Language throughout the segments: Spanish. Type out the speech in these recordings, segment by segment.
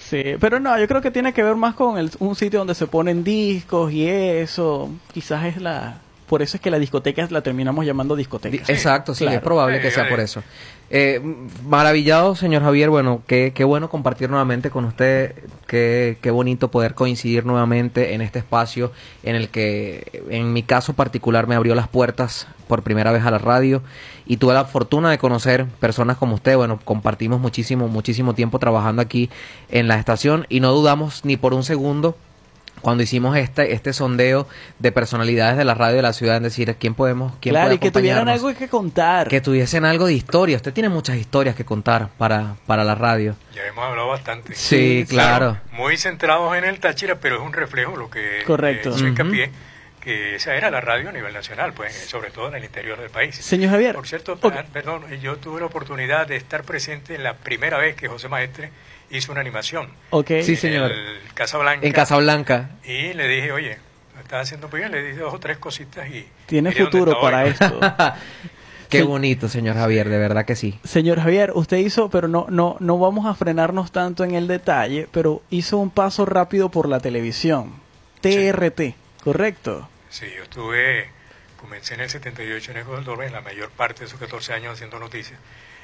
Sí, pero no, yo creo que tiene que ver más con un sitio donde se ponen discos y eso. Quizás es por eso es que la discoteca la terminamos llamando discoteca. Exacto, sí, claro. es probable que sea por eso. Maravillado, señor Javier, bueno, qué bueno compartir nuevamente con usted, qué bonito poder coincidir nuevamente en este espacio en el que, en mi caso particular, me abrió las puertas por primera vez a la radio y tuve la fortuna de conocer personas como usted. Bueno, compartimos muchísimo tiempo trabajando aquí en la estación y no dudamos ni por un segundo cuando hicimos este sondeo de personalidades de la radio de la ciudad, en decir quién puede claro, y que tuvieran algo que contar. Que tuviesen algo de historia. Usted tiene muchas historias que contar para la radio. Ya hemos hablado bastante. Sí, claro. Muy centrados en el Táchira, pero es un reflejo lo que correcto. Hizo hincapié, que esa era la radio a nivel nacional, pues sobre todo en el interior del país. Señor Javier. Por cierto, perdón, yo tuve la oportunidad de estar presente en la primera vez que José Maestre hizo una animación. Sí, señor. En Casablanca. En Casablanca. Y le dije, oye, lo estás haciendo muy bien, le dije 2 o 3 cositas y... Tiene futuro para esto. Qué bonito, señor Javier, de verdad que sí. Señor Javier, usted hizo, pero no vamos a frenarnos tanto en el detalle, pero hizo un paso rápido por la televisión. TRT, sí. ¿Correcto? Sí, comencé en el 78 en Ecos del Torbe, en la mayor parte de esos 14 años haciendo noticias.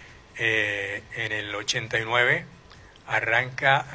En el 89 arranca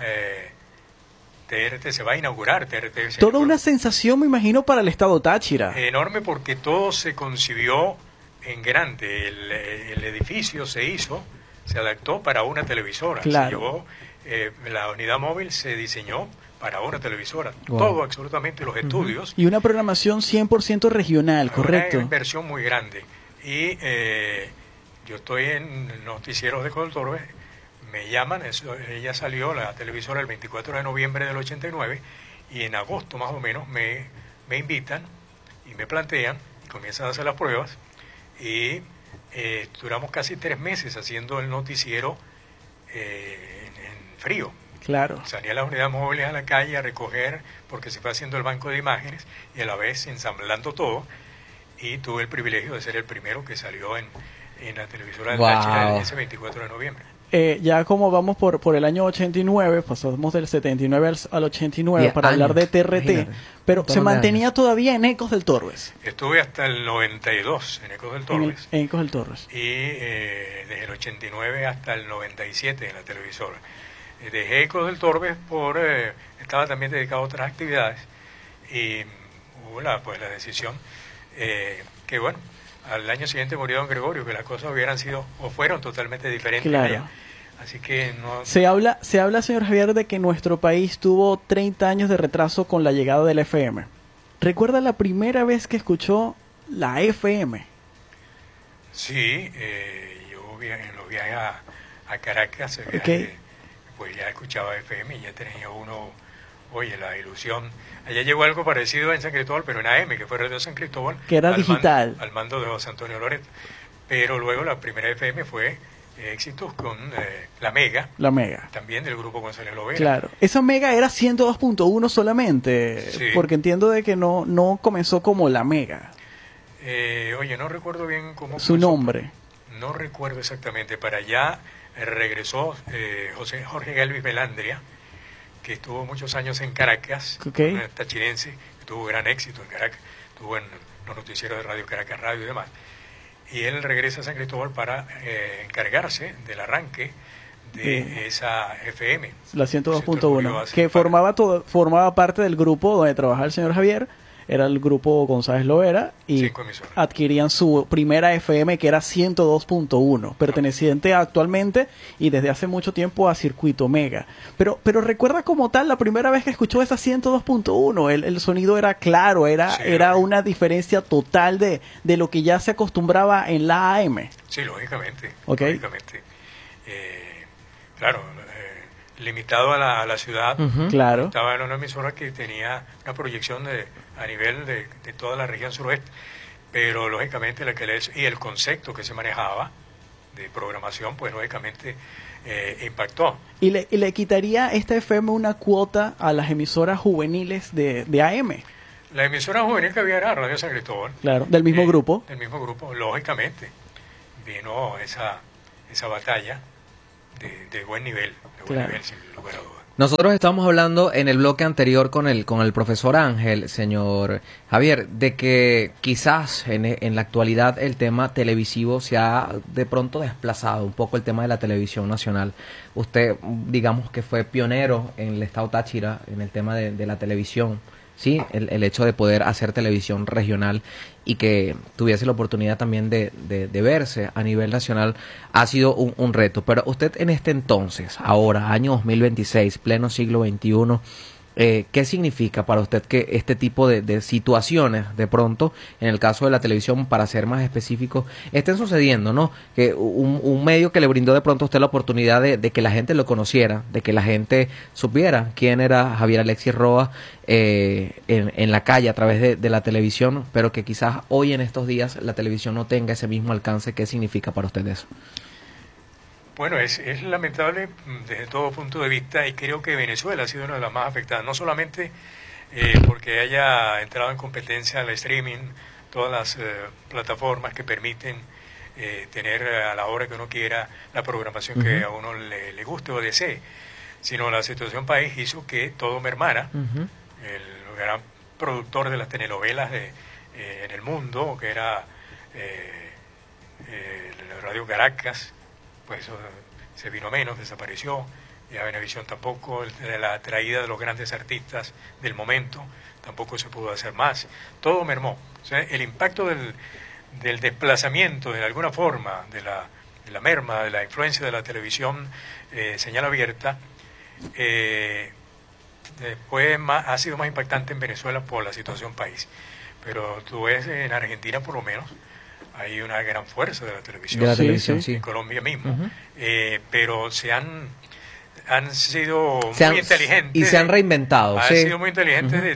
TRT, se va a inaugurar TRT. Toda una sensación, me imagino, para el estado Táchira. Enorme, porque todo se concibió en grande. El edificio se adaptó para una televisora. Claro. La unidad móvil se diseñó para una televisora. Wow. Todo, absolutamente, los estudios. Y una programación 100% regional, correcto. Una inversión muy grande. Y yo estoy en noticieros de Ecos del Torbe. Me llaman, ella salió, la televisora, el 24 de noviembre del 89, y en agosto más o menos me invitan y me plantean, y comienzan a hacer las pruebas, y duramos casi 3 meses haciendo el noticiero en frío. Claro. Salía las unidades móviles a la calle a recoger, porque se fue haciendo el banco de imágenes, y a la vez ensamblando todo, y tuve el privilegio de ser el primero que salió en la televisora de Táchira ese 24 de noviembre. Ya como vamos por el año 89, pasamos del 79 al 89 para hablar de TRT, imagínate, pero se mantenía todavía en Ecos del Torbes. Estuve hasta el 92 en Ecos del Torbes. En Ecos del Torbes. Y desde el 89 hasta el 97 en la televisora. Dejé Ecos del Torbes estaba también dedicado a otras actividades, y hubo la decisión que, bueno, al año siguiente murió don Gregorio, que las cosas fueron totalmente diferentes. Claro. Allá. Así que no... Se habla, señor Javier, de que nuestro país tuvo 30 años de retraso con la llegada del FM. ¿Recuerda la primera vez que escuchó la FM? Sí, yo en los viajes a Caracas, pues ya escuchaba FM y ya tenía uno, oye, la ilusión. Allá llegó algo parecido en San Cristóbal, pero en AM, que fue Radio San Cristóbal. Que era digital. Al mando de José Antonio Loreto. Pero luego la primera FM fue éxitos con la Mega. La Mega. También del grupo González Lovera. Claro. Esa Mega era 102.1 solamente. Sí. Porque entiendo de que no comenzó como la Mega. Oye, no recuerdo bien cómo su nombre. No recuerdo exactamente. Para allá regresó Jorge Galvis Melandria, que estuvo muchos años en Caracas, un tachirense, que tuvo gran éxito en Caracas, estuvo en los noticieros de Radio Caracas Radio y demás. Y él regresa a San Cristóbal para encargarse del arranque de esa FM. La 102.1, que formaba parte del grupo donde trabajaba el señor Javier. Era el grupo González Lovera y adquirían su primera FM, que era 102.1, perteneciente actualmente y desde hace mucho tiempo a Circuito Mega. Pero recuerda como tal la primera vez que escuchó esa 102.1, el sonido era claro, era una diferencia total de lo que ya se acostumbraba en la AM. Sí, lógicamente. Okay. Lógicamente. Claro, limitado a la ciudad. Claro. Estaba en una emisora que tenía una proyección a nivel de toda la región suroeste, pero lógicamente y el concepto que se manejaba de programación, pues lógicamente impactó. ¿Y le quitaría esta FM una cuota a las emisoras juveniles de AM? La emisora juvenil que había era Radio San Cristóbal. Claro, del mismo grupo. Del mismo grupo, lógicamente. Vino esa batalla de buen nivel, sin lugar a dudas. Nosotros estábamos hablando en el bloque anterior con el profesor Ángel, señor Javier, de que quizás en la actualidad el tema televisivo se ha de pronto desplazado un poco el tema de la televisión nacional. Usted, digamos que fue pionero en el estado Táchira en el tema de la televisión. Sí, el hecho de poder hacer televisión regional y que tuviese la oportunidad también de verse a nivel nacional ha sido un reto. Pero usted en este entonces, ahora, año 2026, pleno siglo XXI, ¿qué significa para usted que este tipo de situaciones, de pronto, en el caso de la televisión, para ser más específico, estén sucediendo, ¿no? Que un medio que le brindó de pronto a usted la oportunidad de que la gente lo conociera, de que la gente supiera quién era Javier Alexis Roa en la calle a través de la televisión, pero que quizás hoy en estos días la televisión no tenga ese mismo alcance? ¿Qué significa para usted eso? Bueno, es lamentable desde todo punto de vista, y creo que Venezuela ha sido una de las más afectadas, no solamente porque haya entrado en competencia el streaming, todas las plataformas que permiten tener a la hora que uno quiera la programación que a uno le guste o desee, sino la situación país hizo que todo mermara. El gran productor de las telenovelas en el mundo, que era Radio Caracas, pues eso se vino menos, desapareció. Ya Venevisión tampoco, la traída de los grandes artistas del momento tampoco se pudo hacer más. Todo mermó. O sea, el impacto del desplazamiento, de alguna forma, de la merma, de la influencia de la televisión señal abierta, ha sido más impactante en Venezuela por la situación país. Pero tú ves en Argentina, por lo menos, hay una gran fuerza de la televisión, sí. En Colombia mismo, pero han sido muy inteligentes y se han reinventado, han sido muy inteligentes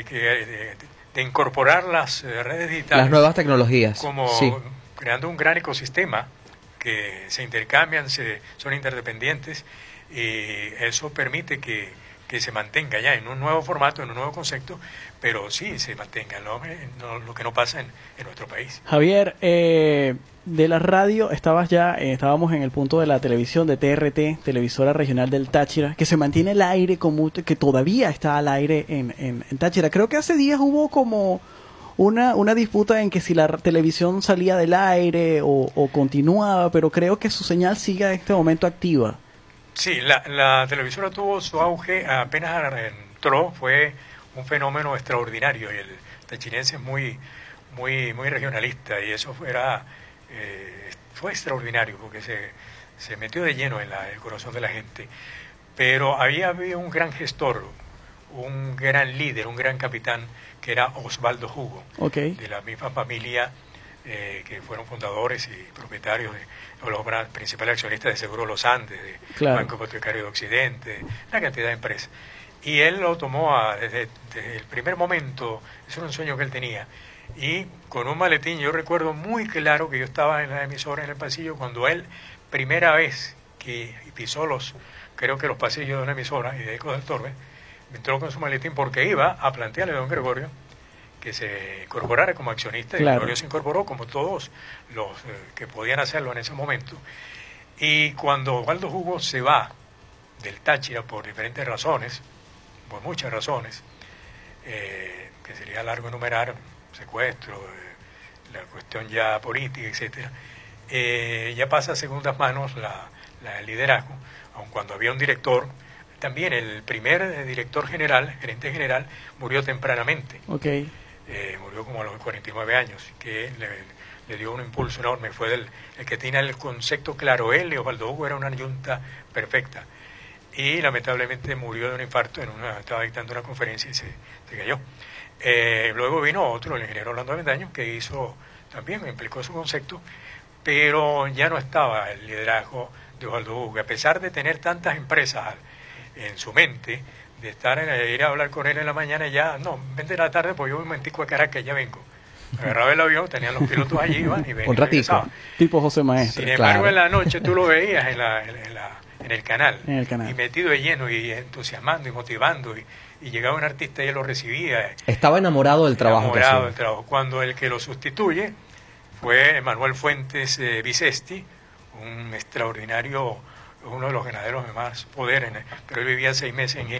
de incorporar las redes digitales, las nuevas tecnologías, como creando un gran ecosistema que se intercambian, son interdependientes, y eso permite que se mantenga ya en un nuevo formato, en un nuevo concepto, pero sí se mantenga, lo que no pasa en nuestro país. Javier, de la radio estábamos en el punto de la televisión, de TRT, televisora regional del Táchira, que se mantiene al aire, que todavía está al aire en Táchira. Creo que hace días hubo como una disputa en que si la televisión salía del aire o continuaba, pero creo que su señal sigue en este momento activa. Sí, la televisora tuvo su auge apenas entró, fue un fenómeno extraordinario, y el tachirense es muy regionalista, y eso fue extraordinario porque se metió de lleno en el corazón de la gente. Pero había un gran gestor, un gran líder, un gran capitán, que era Osvaldo Hugo, de la misma familia que fueron fundadores y propietarios de los principales accionistas de Seguro Los Andes, de Banco Hipotecario de Occidente, una cantidad de empresas. Y él lo tomó desde el primer momento, eso era un sueño que él tenía. Y con un maletín, yo recuerdo muy claro que yo estaba en la emisora, en el pasillo, cuando él, primera vez que pisó los pasillos de una emisora, y de Ecos del Torbe, me entró con su maletín porque iba a plantearle a don Gregorio que se incorporara como accionista, y Gregorio se incorporó como todos los que podían hacerlo en ese momento. Y cuando Osvaldo Hugo se va del Táchira por diferentes razones, por muchas razones, que sería largo enumerar, secuestro, la cuestión ya política, etcétera, ya pasa a segundas manos el liderazgo, aun cuando había un director. También el primer director general, gerente general, murió tempranamente. Murió como a los 49 años, que le dio un impulso enorme. Fue el que tiene el concepto claro. Él y Osvaldo Hugo era una yunta perfecta. Y lamentablemente murió de un infarto, estaba dictando una conferencia y se cayó. Luego vino otro, el ingeniero Orlando Avendaño, que también implicó su concepto, pero ya no estaba el liderazgo de Osvaldo Hugo. A pesar de tener tantas empresas en su mente, de ir a hablar con él en la mañana, vente a la tarde, pues yo un momentico a Caracas, ya vengo. Agarraba el avión, tenían los pilotos allí, iban y venían. Un ratico, tipo José Maestre. Sin embargo, en la noche tú lo veías en el canal, y metido de lleno, y entusiasmando, y motivando, y llegaba un artista y él lo recibía. Estaba enamorado del trabajo. Cuando el que lo sustituye fue Manuel Fuentes Vicesti, un extraordinario uno de los ganaderos de más poder, pero él vivía 6 meses en